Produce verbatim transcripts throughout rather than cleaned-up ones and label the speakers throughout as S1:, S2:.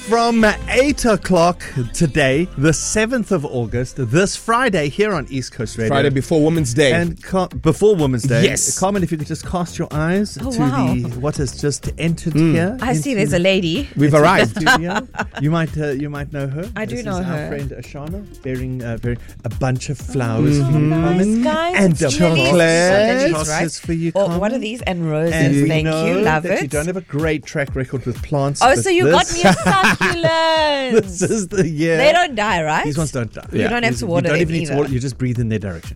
S1: From eight o'clock today, the seventh of August, this Friday here on East Coast Radio.
S2: Friday before Women's Day.
S1: And Car- before Women's Day.
S2: Yes.
S1: Carmen, if you could just cast your eyes
S3: Oh,
S1: to
S3: wow.
S1: the what has just entered
S2: Mm.
S1: here.
S3: I see
S1: into-
S3: there's a lady.
S2: We've
S1: into
S2: arrived.
S1: the studio. You might uh, you might know her.
S3: I do
S1: This
S3: know
S1: is
S3: her.
S1: Our friend Ashana bearing, uh, bearing a bunch of flowers
S2: Mm-hmm.
S1: for you, Carmen.
S3: Guys,
S1: And
S3: it's
S1: the
S3: lilies.
S1: chocolate.
S3: Lilies, right?
S1: Chocolates for you,
S3: Oh,
S1: Carmen.
S3: what are these? And roses.
S1: And we
S3: Thank
S1: know
S3: you. Love
S1: that
S3: it.
S1: you don't have a great track record with plants.
S3: oh,
S1: but
S3: so you
S1: this,
S3: got me a succulent.
S1: This is the year.
S3: They don't die, right?
S1: These ones don't die.
S3: You don't have
S1: These-
S3: to water
S1: You don't
S3: them
S1: even need to
S3: either.
S1: water. You just breathe in their direction.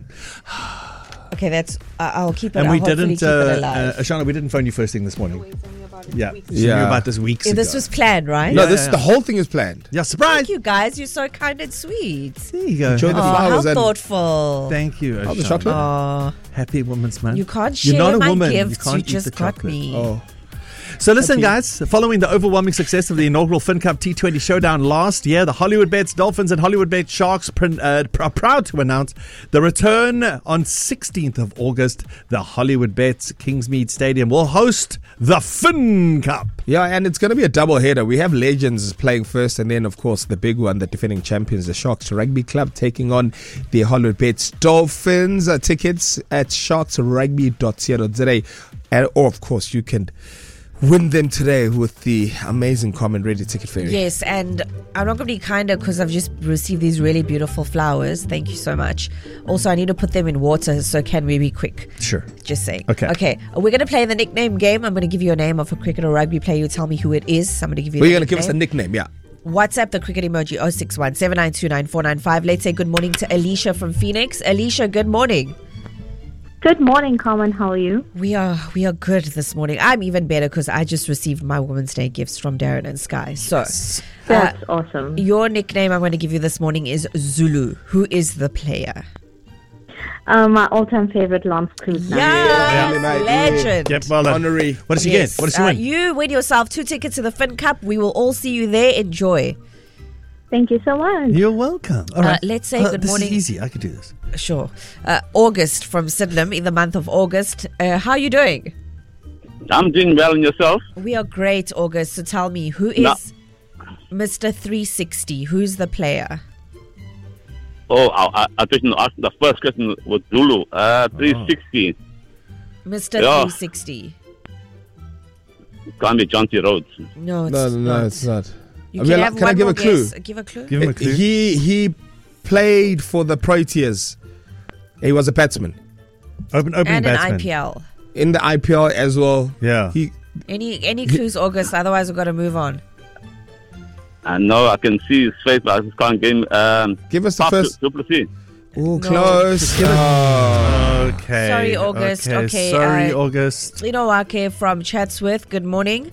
S3: Okay, that's. Uh, I'll keep it.
S1: And
S3: I'll
S1: we
S3: hopefully
S1: didn't,
S3: keep
S1: uh,
S3: it alive.
S1: uh, Ashana, we didn't phone you first thing this morning. Yeah, she
S2: Yeah.
S1: knew about this weeks
S3: Yeah,
S1: ago.
S3: this was planned, right?
S2: No,
S1: Yeah,
S2: this
S1: yeah.
S2: the whole thing is planned.
S1: Yeah, surprise.
S3: Thank you, guys. You're so kind and sweet.
S1: There you go.
S2: Enjoy the
S3: Oh, how
S2: flowers and-
S3: thoughtful.
S1: Thank you,
S2: Oh, the
S1: Ashana.
S2: chocolate?
S3: Oh,
S1: Happy Women's Month.
S3: you can't
S1: You're
S3: share
S1: not a
S3: my
S1: woman.
S3: gifts.
S1: You
S3: You,
S1: can't eat
S3: just
S1: the
S3: got
S1: chocolate.
S3: me.
S2: Oh.
S1: So listen,
S2: Okay.
S1: guys, following the overwhelming success of the inaugural FinCup T twenty showdown last year, the Hollywood Bets Dolphins and Hollywood Bets Sharks pr- uh, are proud to announce the return on sixteenth of August. The Hollywood Bets Kingsmead Stadium will host the FinCup.
S2: Yeah, and it's going to be a double header. We have legends playing first, and then, of course, the big one, the defending champions, the Sharks Rugby Club, taking on the Hollywood Bets Dolphins. Uh, tickets at sharks rugby dot co dot za. And, or, of course, you can win them today with the amazing Common Ready Ticket Fairy.
S3: Yes, and I'm not going to be kinder because I've just received these really beautiful flowers. Thank you so much. Also, I need to put them in water, so can we be quick?
S1: Sure.
S3: Just saying.
S1: Okay.
S3: Okay. We're going to play the nickname game. I'm going to give you a name of a cricket or rugby player. You tell me who it is. I'm going to give you
S2: Well,
S3: the
S2: you're going to give us a
S3: nickname.
S2: nickname, yeah.
S3: WhatsApp the cricket emoji oh six one, seven nine two nine, four nine five. Let's say good morning to Alicia from Phoenix. Alicia, good morning.
S4: Good morning, Carmen. How are you?
S3: We are we are good this morning. I'm even better because I just received my Women's Day gifts from Darren and Sky. So,
S4: That's
S3: uh,
S4: awesome.
S3: your nickname I'm going to give you this morning is Zulu. Who is the player?
S4: Um, my all-time favorite, Lance Klusener.
S3: Yeah,
S2: Yeah, mate.
S3: legend.
S1: Yep, well done.
S2: Honorary.
S1: What does she
S3: Yes.
S1: get? What does she
S3: Uh,
S1: win?
S3: you win yourself two tickets to the FinCup. We will all see you there. Enjoy.
S4: Thank you so much.
S1: You're welcome. All
S3: Uh,
S1: right.
S3: let's say
S1: Uh,
S3: good
S1: this
S3: morning.
S1: is easy. I could do this.
S3: Sure. Uh, August from Sydenham in the month of August. Uh, how are you doing?
S5: I'm doing well, and yourself?
S3: We are great, August. So tell me, who is
S5: No.
S3: Mister three sixty? Who's the player?
S5: Oh, I, I, I think you asked the first question was Zulu. Uh, three sixty.
S3: Mister
S5: Yeah.
S3: three sixty.
S5: It can't be John T. Rhodes.
S3: No, it's
S2: No, no,
S3: not.
S2: no, it's not.
S3: You
S2: I
S3: can
S2: mean,
S3: have
S2: can I
S3: one
S2: give
S3: more
S2: a clue?
S3: guess. Give a clue.
S1: Give him a clue.
S2: He he played for the Proteas. He was a batsman
S1: Open, opening
S3: And an
S1: batsman.
S3: I P L.
S2: in the I P L as well.
S1: Yeah.
S2: He
S3: Any any clues, August? Otherwise, we've got to move on.
S5: I know I can see his face, but I just can't get him. Um,
S2: give us the
S5: Faf
S2: first.
S5: Du Plessis.
S2: Oh,
S3: No.
S2: close. Oh.
S1: Okay.
S3: Sorry, August. Okay,
S1: Sorry,
S3: uh,
S1: August.
S3: Lino Wake from Chatsworth. Good morning.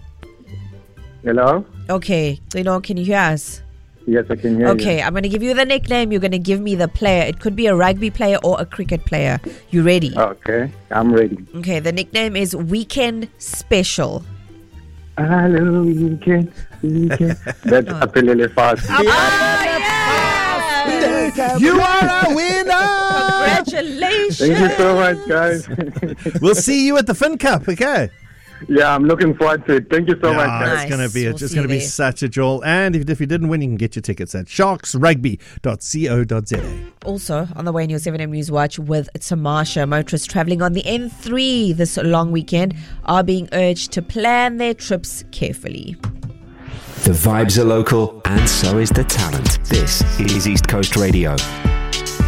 S6: Hello?
S3: Okay, Lino, can you hear us?
S6: Yes, I can hear
S3: Okay, I'm going to give you the nickname. You're going to give me the player. It could be a rugby player or a cricket player. You ready?
S6: you. Okay, I'm ready.
S3: Okay, the nickname is Weekend Special.
S6: Hello, weekend, weekend. That's
S3: Oh.
S6: Apelele Fast.
S2: You are a winner.
S3: Congratulations.
S6: Thank you so much, guys.
S1: We'll see you at the FinCup, okay?
S6: Yeah, I'm looking forward to it. Thank you so much,
S1: Yeah,
S6: guys.
S1: it's going to be,
S3: We'll
S1: it's just
S3: see
S1: going to
S3: you
S1: be
S3: there.
S1: such a jewel. And if, if you didn't win, you can get your tickets at sharks rugby dot co dot za.
S3: Also, on the way in your seven a.m. News Watch with Tamasha, motorists traveling on the N three this long weekend are being urged to plan their trips carefully.
S7: The vibes are local, and so is the talent. This is East Coast Radio.